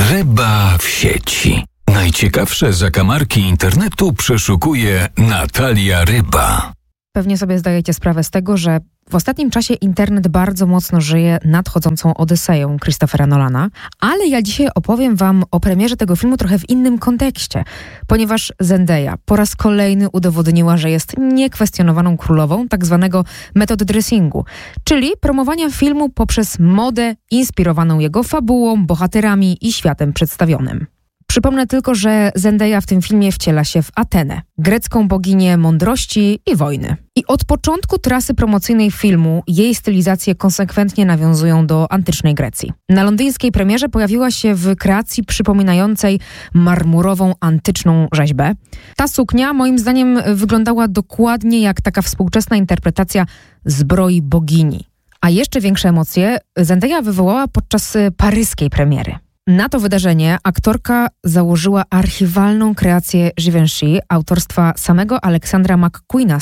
Ryba w sieci. Najciekawsze zakamarki internetu przeszukuje Natalia Ryba. Pewnie sobie zdajecie sprawę z tego, że w ostatnim czasie internet bardzo mocno żyje nadchodzącą Odyseją Christophera Nolana, ale ja dzisiaj opowiem wam o premierze tego filmu trochę w innym kontekście, ponieważ Zendaya po raz kolejny udowodniła, że jest niekwestionowaną królową tak zwanego method dressingu, czyli promowania filmu poprzez modę inspirowaną jego fabułą, bohaterami i światem przedstawionym. Przypomnę tylko, że Zendaya w tym filmie wciela się w Atenę, grecką boginię mądrości i wojny. I od początku trasy promocyjnej filmu jej stylizacje konsekwentnie nawiązują do antycznej Grecji. Na londyńskiej premierze pojawiła się w kreacji przypominającej marmurową antyczną rzeźbę. Ta suknia moim zdaniem wyglądała dokładnie jak taka współczesna interpretacja zbroi bogini. A jeszcze większe emocje Zendaya wywołała podczas paryskiej premiery. Na to wydarzenie aktorka założyła archiwalną kreację Givenchy autorstwa samego Alexandra McQueena z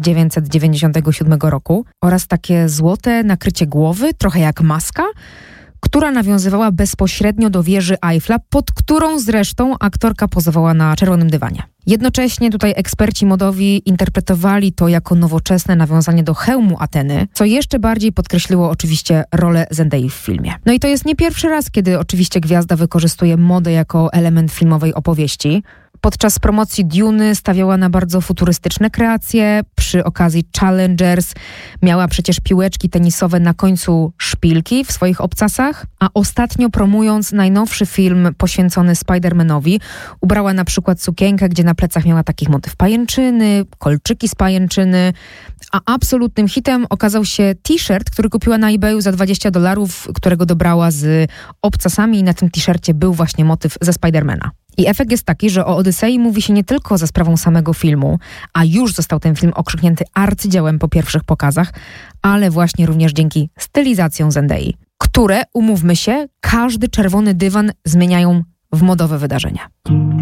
1997 roku oraz takie złote nakrycie głowy, trochę jak maska, która nawiązywała bezpośrednio do wieży Eiffla, pod którą zresztą aktorka pozowała na czerwonym dywanie. Jednocześnie tutaj eksperci modowi interpretowali to jako nowoczesne nawiązanie do hełmu Ateny, co jeszcze bardziej podkreśliło oczywiście rolę Zendai w filmie. No i to jest nie pierwszy raz, kiedy oczywiście gwiazda wykorzystuje modę jako element filmowej opowieści. Podczas promocji Duny stawiała na bardzo futurystyczne kreacje. Przy okazji Challengers miała przecież piłeczki tenisowe na końcu szpilki w swoich obcasach, a ostatnio promując najnowszy film poświęcony Spider-Manowi, ubrała na przykład sukienkę, gdzie na plecach miała takich motyw pajęczyny, kolczyki z pajęczyny, a absolutnym hitem okazał się t-shirt, który kupiła na eBayu za $20, którego dobrała z obcasami i na tym t-shircie był właśnie motyw ze Spidermana. I efekt jest taki, że o Odysei mówi się nie tylko za sprawą samego filmu, a już został ten film okrzyknięty arcydziełem po pierwszych pokazach, ale właśnie również dzięki stylizacjom Zendai, które, umówmy się, każdy czerwony dywan zmieniają w modowe wydarzenia.